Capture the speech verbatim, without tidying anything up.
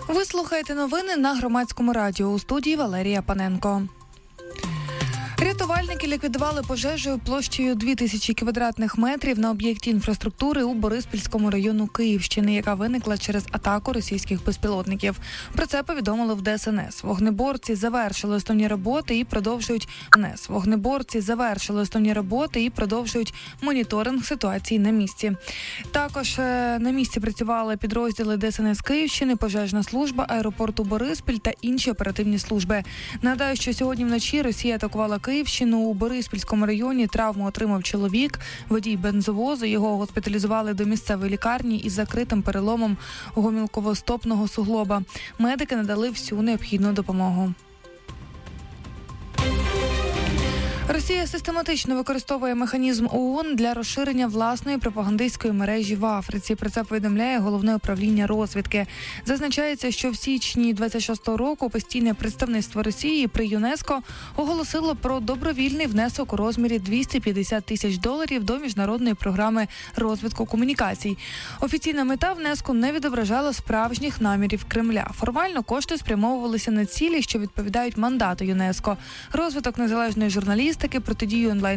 Ви слухаєте новини на Громадському радіо. У студії Валерія Паненко. Рятувальники ліквідували пожежу площею дві тисячі квадратних метрів на об'єкті інфраструктури у Бориспільському району Київщини, яка виникла через атаку російських безпілотників. Про це повідомили в Де Ес Ен Ес. Вогнеборці завершили основні роботи і продовжують НЕС. Вогнеборці завершили основні роботи і продовжують моніторинг ситуації на місці. Також на місці працювали підрозділи Де Ес Ен Ес Київщини, пожежна служба, аеропорту Бориспіль та інші оперативні служби. Нагадаю, що сьогодні вночі Росія атакувала Київщину. У Бориспільському районі травму отримав чоловік, водій бензовозу. Його госпіталізували до місцевої лікарні із закритим переломом гомілково-стопного суглоба. Медики надали всю необхідну допомогу. Росія систематично використовує механізм ООН для розширення власної пропагандистської мережі в Африці. Про це повідомляє Головне управління розвідки. Зазначається, що в січні двадцять шостого року постійне представництво Росії при ЮНЕСКО оголосило про добровільний внесок у розмірі двісті п'ятдесят тисяч доларів до міжнародної програми розвитку комунікацій. Офіційна мета внеску не відображала справжніх намірів Кремля. Формально кошти спрямовувалися на цілі, що відповідають мандату ЮНЕСКО: розвиток незалежної журналістики, протидію онлайн